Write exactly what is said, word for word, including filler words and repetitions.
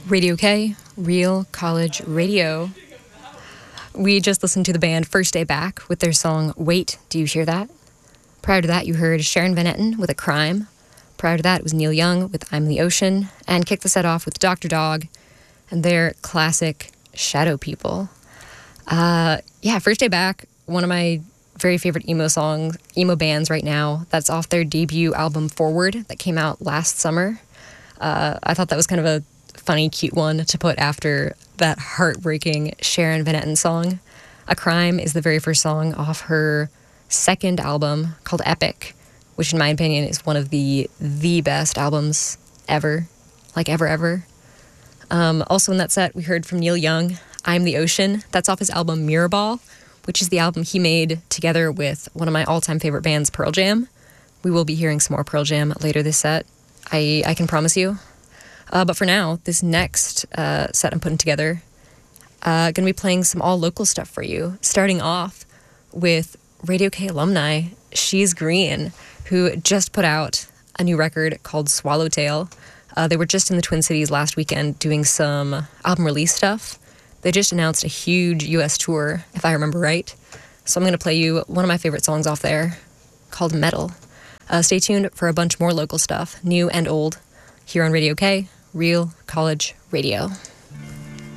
Radio K, Real College Radio. We just listened to the band First Day Back with their song Wait, Do You Hear That? Prior to that, you heard Sharon Van Etten with A Crime. Prior to that, it was Neil Young with I'm the Ocean. And kicked the set off with Doctor Dog and their classic Shadow People. Uh, yeah, First Day Back, one of my very favorite emo songs, emo bands right now. That's off their debut album Forward that came out last summer. Uh, I thought that was kind of a funny, cute one to put after that heartbreaking Sharon Van Etten song. A Crime is the very first song off her second album called Epic, which in my opinion is one of the the best albums ever, like ever, ever. Um, also in that set, we heard from Neil Young, I'm the Ocean. That's off his album Mirrorball, which is the album he made together with one of my all-time favorite bands, Pearl Jam. We will be hearing some more Pearl Jam later this set. I, I can promise you. Uh, but for now, this next uh, set I'm putting together, uh, going to be playing some all-local stuff for you, starting off with Radio K alumni, She's Green, who just put out a new record called Swallowtail. Uh, they were just in the Twin Cities last weekend doing some album release stuff. They just announced a huge U S tour, if I remember right. So I'm going to play you one of my favorite songs off there called Metal. Uh, stay tuned for a bunch more local stuff, new and old, here on Radio K, Real College Radio.